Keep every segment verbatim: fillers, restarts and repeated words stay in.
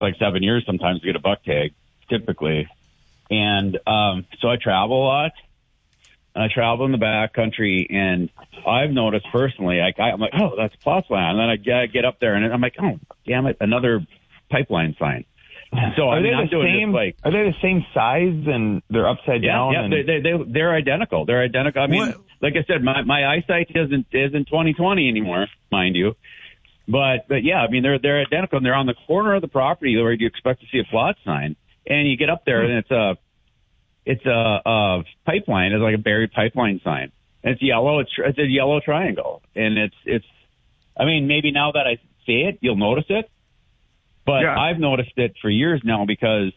like seven years sometimes to get a buck tag, typically. And um, so I travel a lot. And I travel in the back country, and I've noticed personally, like, I, I'm like, oh, that's Plots land. And then I get, get up there, and I'm like, oh, damn it, another pipeline sign. So are I mean, they I'm the doing same? This, like, are they the same size and they're upside yeah, down? Yeah, and... they, they they they're identical. They're identical. I mean, What? like I said, my my eyesight isn't isn't twenty twenty anymore, mind you. But but yeah, I mean, they're they're identical, and they're on the corner of the property where you expect to see a plot sign, and you get up there, and it's a it's a, a pipeline. It's like a buried pipeline sign. And it's yellow. It's it's a yellow triangle, and it's it's. I mean, maybe now that I say it, you'll notice it. But yeah. I've noticed it for years now because,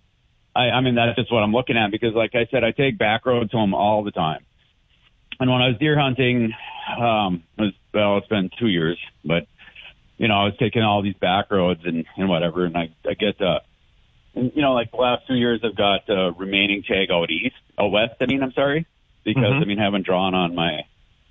I, I mean, that's just what I'm looking at because, like I said, I take back roads home all the time. And when I was deer hunting, um, it was, well, it's been two years, but, you know, I was taking all these back roads and, and whatever, and I, I get, uh, and, you know, like the last two years I've got uh, remaining tag out east, out west, I mean, I'm sorry, because, mm-hmm. I mean, I haven't drawn on my,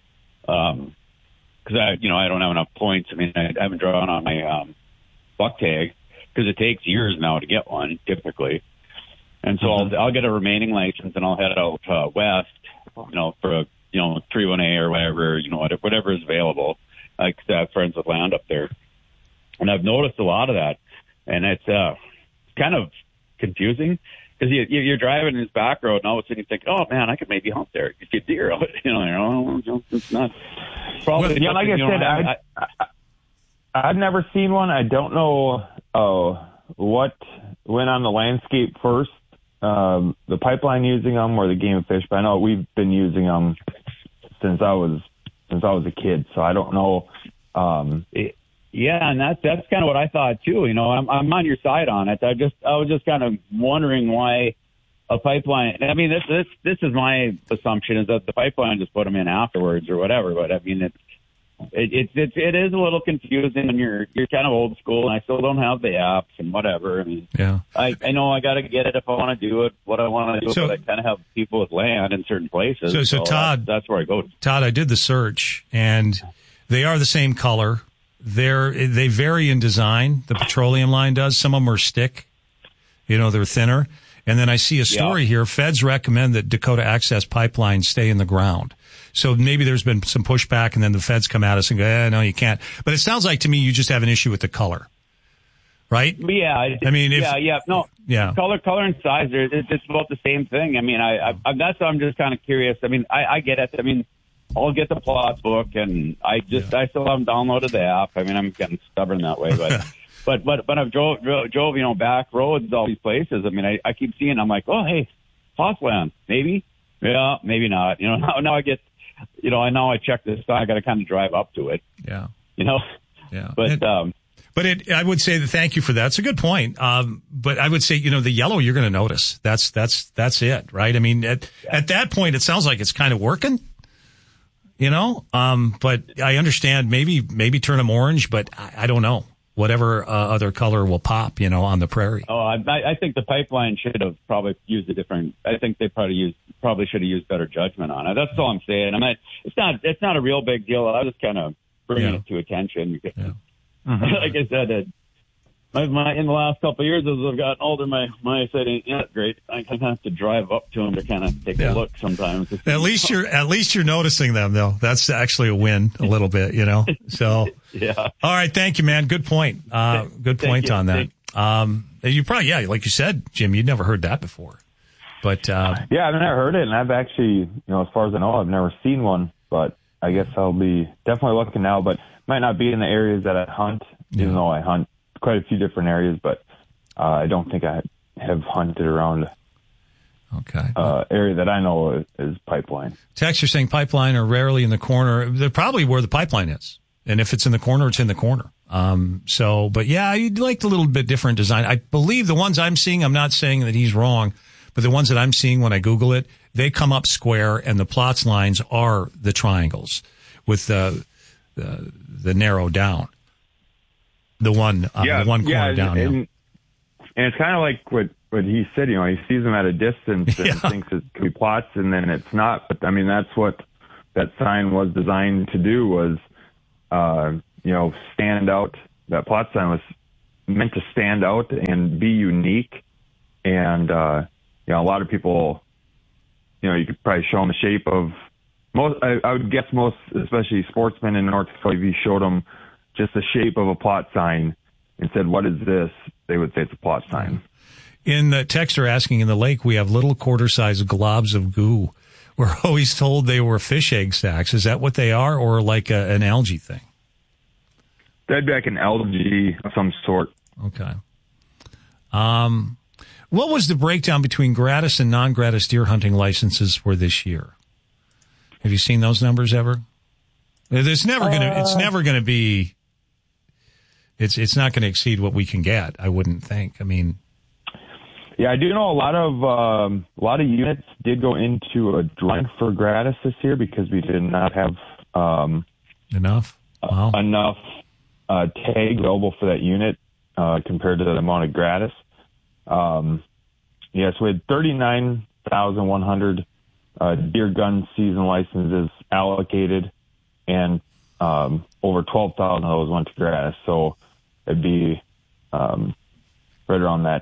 um, because I, you know, I don't have enough points. I mean, I, I haven't drawn on my, um, buck tag because it takes years now to get one typically, and so mm-hmm. I'll, I'll get a remaining license and I'll head out uh, west, you know, for a you know three one A or whatever, you know, whatever is available. Like I have friends with land up there, and I've noticed a lot of that, and it's uh kind of confusing because you, you're driving this back road and all of a sudden you think, oh man, I could maybe hunt there, you get deer, you know, you know, it's not probably. Well, yeah, like I said, I. I, I I've never seen one. I don't know uh, what went on the landscape first, um, the pipeline using them or the game and fish. But I know we've been using them since I was since I was a kid. So I don't know. Um, it, yeah, and that's that's kind of what I thought too. You know, I'm I'm on your side on it. I just I was just kind of wondering why a pipeline. I mean, this this this is my assumption is that the pipeline just put them in afterwards or whatever. But I mean, it's. It, it, it, it is a little confusing, and you're you're kind of old school, and I still don't have the apps and whatever. I mean, yeah. I, I know I got to get it if I want to do it, what I want to do, so, but I kind of have people with land in certain places. So, so, so Todd, that's, that's where I go. Todd, I did the search, and they are the same color. They're they vary in design. The petroleum line does. Some of them are stick. You know, they're thinner. And then I see a story yeah. here. Feds recommend that Dakota Access Pipeline stay in the ground. So maybe there's been some pushback, and then the feds come at us and go, eh, no, you can't. But it sounds like to me you just have an issue with the color, right? Yeah. I mean, if, yeah, yeah. No, yeah. color, color and size, it's, it's about the same thing. I mean, I, I, I that's why I'm just kind of curious. I mean, I, I get it. I mean, I'll get the Plots book, and I just, yeah. I still haven't downloaded the app. I mean, I'm getting stubborn that way, but. But but but I've drove, drove, drove you know back roads all these places. I mean I, I keep seeing. I'm like, oh hey, Plots land, maybe, yeah, maybe not. You know now now I get, you know I now I check this. I got to kind of drive up to it. Yeah. You know. Yeah. But and, um. But it, I would say that thank you for that. It's a good point. Um. But I would say you know the yellow you're going to notice. That's that's that's it, right? I mean at yeah. at that point it sounds like it's kind of working. You know. Um. But I understand maybe maybe turn them orange, but I, I don't know. Whatever uh, other color will pop, you know, on the prairie. Oh, I, I think the pipeline should have probably used a different. I think they probably used probably should have used better judgment on it. That's all I'm saying. I mean, it's not it's not a real big deal. I was just kind of bringing yeah. it to attention because, yeah. mm-hmm. like I said, it, my, my in the last couple of years as I've gotten older, my my eyesight ain't yet great. I kind of have to drive up to them to kind of take yeah. a look sometimes. At least you're at least you're noticing them though. That's actually a win a little bit, you know. So yeah. All right, thank you, man. Good point. Uh, good point on that. Um, you probably yeah, like you said, Jim, you'd never heard that before. But uh, yeah, I've never heard it, and I've actually, you know, as far as I know, I've never seen one. But I guess I'll be definitely looking now. But might not be in the areas that I hunt, yeah. even though I hunt quite a few different areas, but uh, I don't think I have hunted around okay uh, area that I know is, is pipeline. Text, you're saying pipeline are rarely in the corner. They're probably where the pipeline is. And if it's in the corner, it's in the corner. Um, so, but yeah, you'd like a little bit different design. I believe the ones I'm seeing, I'm not saying that he's wrong, but the ones that I'm seeing when I Google it, they come up square and the Plots lines are the triangles with the, the, the narrow down. The one, uh, yeah, the one corner yeah, down. And, yeah. and it's kind of like what, what he said, you know, he sees them at a distance and yeah. thinks it could be Plots, and then it's not. But I mean, that's what that sign was designed to do was, uh, you know, stand out. That Plots sign was meant to stand out and be unique. And, uh, you know, a lot of people, you know, you could probably show them the shape of most, I, I would guess most, especially sportsmen in North Dakota, if you showed them just the shape of a plot sign and said, what is this? They would say it's a plot sign. In the text are asking, in the lake, we have little quarter-sized globs of goo. We're always told they were fish egg sacs. Is that what they are, or like a, an algae thing? That'd be like an algae of some sort. Okay. Um, what was the breakdown between gratis and non-gratis deer hunting licenses for this year? Have you seen those numbers ever? It's never gonna. Uh, it's never gonna be. It's it's not gonna exceed what we can get. I wouldn't think. I mean. Yeah, I do know a lot of um, a lot of units did go into a drawing for gratis this year because we did not have um, enough wow. uh, enough uh, tag available for that unit uh, compared to the amount of gratis. Um, yes, we had thirty-nine thousand one hundred uh, deer gun season licenses allocated, and um, over twelve thousand of those went to gratis. So it'd be um, right around that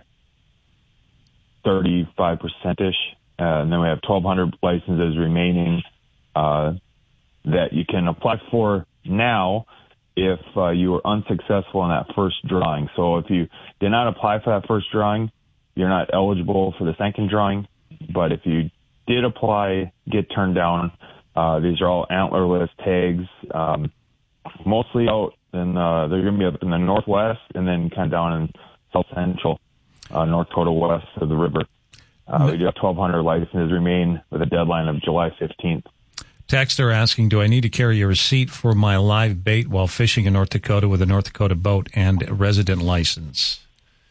thirty-five percent-ish. Uh, and then we have twelve hundred licenses remaining uh, that you can apply for now if uh, you were unsuccessful in that first drawing. So if you did not apply for that first drawing, you're not eligible for the second drawing. But if you did apply, get turned down, uh, these are all antlerless tags, um, mostly out in, uh, they're going to be up in the northwest and then kind of down in south central. Uh, North Dakota west of the river. Uh, we do have twelve hundred licenses remain with a deadline of July fifteenth. Texter asking, do I need to carry a receipt for my live bait while fishing in North Dakota with a North Dakota boat and a resident license?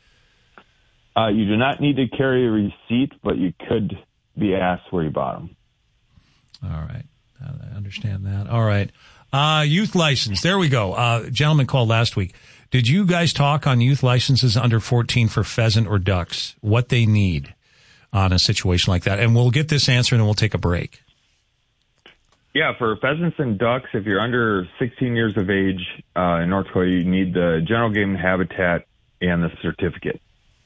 Uh, you do not need to carry a receipt, but you could be asked where you bought them. All right. I understand that. All right. Uh, youth license. There we go. Uh, gentleman called last week. Did you guys talk on youth licenses under fourteen for pheasant or ducks, what they need on a situation like that? And we'll get this answer and we'll take a break. Yeah, for pheasants and ducks, if you're under sixteen years of age uh, in North Dakota, you need the general game habitat and the certificate.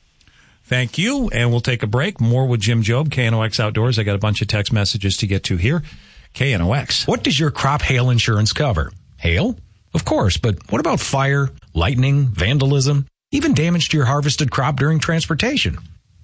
Thank you. And we'll take a break. More with Jim Jobe, K N O X Outdoors. I got a bunch of text messages to get to here. K N O X. What does your crop hail insurance cover? Hail? Of course, but what about fire, lightning, vandalism, even damage to your harvested crop during transportation?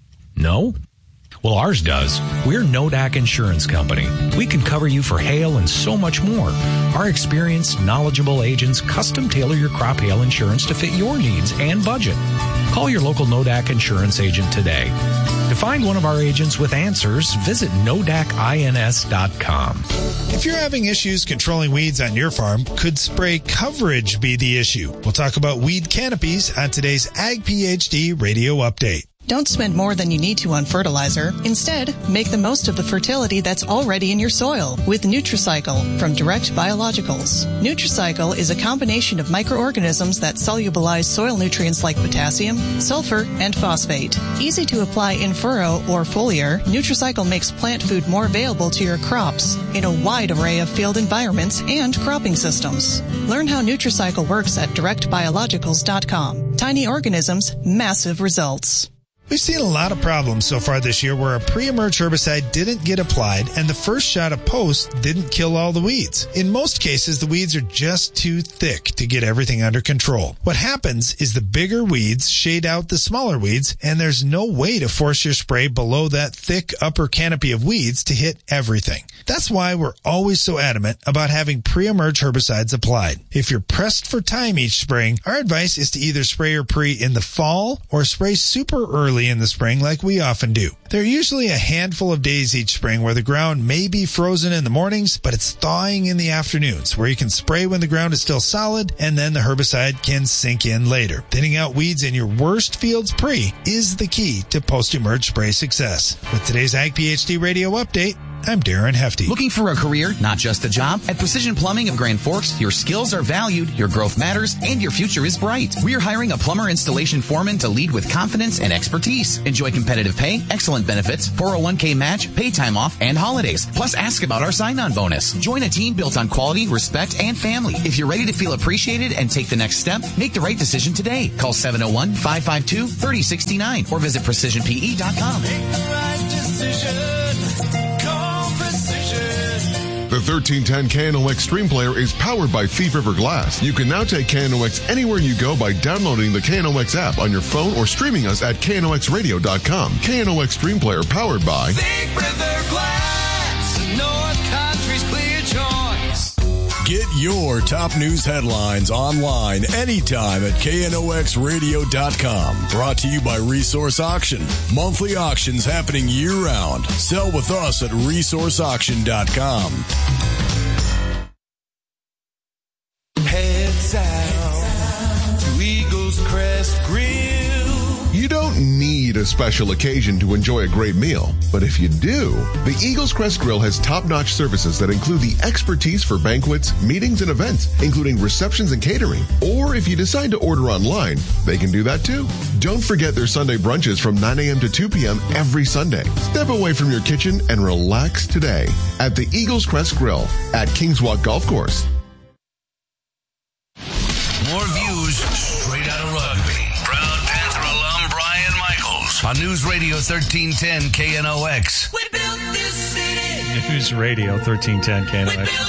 No? Well, ours does. We're Nodak Insurance Company. We can cover you for hail and so much more. Our experienced, knowledgeable agents custom tailor your crop hail insurance to fit your needs and budget. Call your local Nodak Insurance agent today. To find one of our agents with answers, visit nodak ins dot com. If you're having issues controlling weeds on your farm, could spray coverage be the issue? We'll talk about weed canopies on today's Ag PhD Radio Update. Don't spend more than you need to on fertilizer. Instead, make the most of the fertility that's already in your soil with Nutricycle from Direct Biologicals. Nutricycle is a combination of microorganisms that solubilize soil nutrients like potassium, sulfur, and phosphate. Easy to apply in furrow or foliar, Nutricycle makes plant food more available to your crops in a wide array of field environments and cropping systems. Learn how Nutricycle works at direct biologicals dot com. Tiny organisms, massive results. We've seen a lot of problems so far this year where a pre-emerge herbicide didn't get applied and the first shot of Post didn't kill all the weeds. In most cases, the weeds are just too thick to get everything under control. What happens is the bigger weeds shade out the smaller weeds, and there's no way to force your spray below that thick upper canopy of weeds to hit everything. That's why we're always so adamant about having pre-emerge herbicides applied. If you're pressed for time each spring, our advice is to either spray your pre in the fall or spray super early in the spring like we often do. There are usually a handful of days each spring where the ground may be frozen in the mornings, but it's thawing in the afternoons, where you can spray when the ground is still solid, and then the herbicide can sink in later. Thinning out weeds in your worst fields pre is the key to post-emerge spray success. With today's Ag PhD Radio Update, I'm Darren Hefty. Looking for a career, not just a job? At Precision Plumbing of Grand Forks, your skills are valued, your growth matters, and your future is bright. We're hiring a plumber installation foreman to lead with confidence and expertise. Enjoy competitive pay, excellent benefits, four oh one k match, pay time off, and holidays. Plus, ask about our sign-on bonus. Join a team built on quality, respect, and family. If you're ready to feel appreciated and take the next step, make the right decision today. Call seven oh one, five five two, three oh six nine or visit precision p e dot com. Make the right decision. Call Precision. The thirteen ten K N O X Stream Player is powered by Thief River Glass. You can now take K N O X anywhere you go by downloading the K N O X app on your phone or streaming us at K N O X radio dot com. K N O X Stream Player powered by Thief River Glass. North Country's clear choice. Get your top news headlines online anytime at K N O X radio dot com. Brought to you by Resource Auction. Monthly auctions happening year-round. Sell with us at resource auction dot com. Head south to Eagles Crest Grill. You don't need a special occasion to enjoy a great meal, but if you do, the Eagles Crest Grill has top-notch services that include the expertise for banquets, meetings, and events, including receptions and catering. Or if you decide to order online, they can do that too. Don't forget their Sunday brunches from nine a.m. to two p.m. every Sunday. Step away from your kitchen and relax today at the Eagles Crest Grill at Kings Walk Golf Course. More views straight out of rugby. Proud Panther alum Brian Michaels on News Radio thirteen ten K N O X. We built this city. News Radio thirteen ten K N O X.